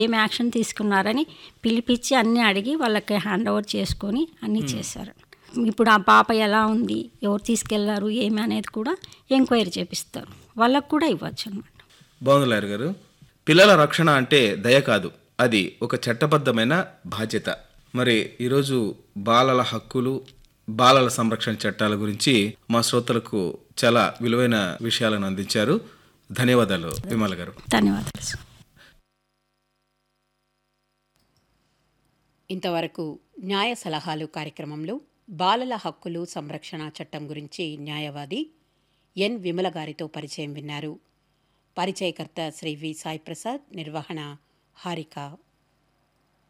ఏం యాక్షన్ తీసుకున్నారని పిలిపించి అన్నీ అడిగి వాళ్ళకి హ్యాండ్ ఓవర్ చేసుకొని అన్నీ చేశారు. ఇప్పుడు ఆ పాప ఎలా ఉంది, ఎవరు తీసుకెళ్లారు, ఏమి అనేది కూడా ఎంక్వైరీ చేపిస్తారు. వాళ్ళకు కూడా ఇవ్వచ్చు అనమాట. బాగుంది లాయర్ గారు. పిల్లల రక్షణ అంటే దయ కాదు, అది ఒక చట్టబద్ధమైన బాధ్యత. మరి ఈరోజు బాలల హక్కులు, బాలల సంరక్షణ చట్టాల గురించి మా శ్రోతలకు చాలా విలువైన విషయాలను అందించారు. ధన్యవాదాలు విమల గారు. ధన్యవాదాలు. ఇంతవరకు న్యాయ సలహాలు కార్యక్రమంలో బాలల హక్కులు సంరక్షణ చట్టం గురించి న్యాయవాది ఎన్ విమల గారితో పరిచయం విన్నారు. పరిచయకర్త శ్రీ వి సాయి ప్రసాద్, నిర్వహణ హారిక.